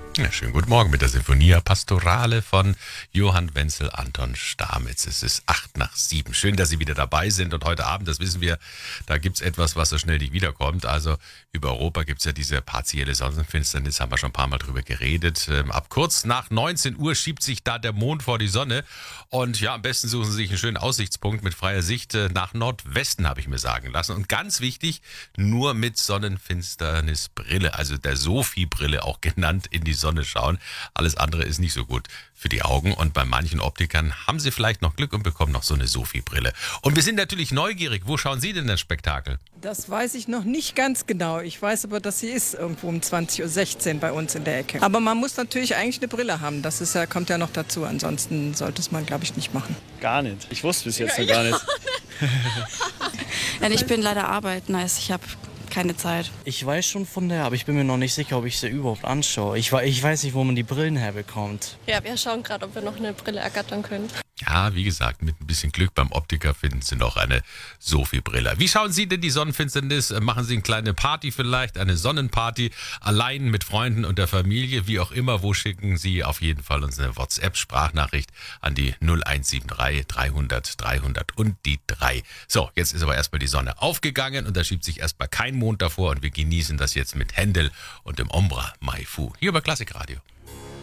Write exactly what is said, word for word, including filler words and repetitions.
Ja, schönen guten Morgen mit der Sinfonia Pastorale von Johann Wenzel Anton Stamitz. Es ist acht nach sieben. Schön, dass Sie wieder dabei sind. Und heute Abend, das wissen wir, da gibt's etwas, was so schnell nicht wiederkommt. Also über Europa gibt's ja diese partielle Sonnenfinsternis, haben wir schon ein paar Mal drüber geredet. Ähm, ab kurz nach neunzehn Uhr schiebt sich da der Mond vor die Sonne. Und ja, am besten suchen Sie sich einen schönen Aussichtspunkt mit freier Sicht äh, nach Nordwesten, habe ich mir sagen lassen. Und ganz wichtig, nur mit Sonnenfinsternisbrille, also der Sophie-Brille auch genannt, in die Sonne schauen. Alles andere ist nicht so gut für die Augen. Und bei manchen Optikern haben sie vielleicht noch Glück und bekommen noch so eine Sophie-Brille. Und wir sind natürlich neugierig. Wo schauen Sie denn das Spektakel? Das weiß ich noch nicht ganz genau. Ich weiß aber, dass sie ist irgendwo um zwanzig Uhr sechzehn bei uns in der Ecke. Aber man muss natürlich eigentlich eine Brille haben. Das ist ja, kommt ja noch dazu. Ansonsten sollte es man, glaube ich, nicht machen. Gar nicht. Ich wusste bis jetzt noch gar nicht. Ja, ich bin leider arbeiten, also ich habe keine Zeit. Ich weiß schon von der, aber ich bin mir noch nicht sicher, ob ich sie überhaupt anschaue. Ich, we- ich weiß nicht, wo man die Brillen herbekommt. Ja, wir schauen gerade, ob wir noch eine Brille ergattern können. Ja, wie gesagt, mit ein bisschen Glück beim Optiker finden Sie noch eine Sophie-Brille. Wie schauen Sie denn die Sonnenfinsternis? Machen Sie eine kleine Party vielleicht, eine Sonnenparty, allein mit Freunden und der Familie, wie auch immer. Wo schicken Sie auf jeden Fall uns eine WhatsApp-Sprachnachricht an die null eins sieben drei dreihundert dreihundert und die drei. So, jetzt ist aber erstmal die Sonne aufgegangen und da schiebt sich erstmal kein Mond davor und wir genießen das jetzt mit Händel und dem Ombra Mai Fu hier bei Klassikradio.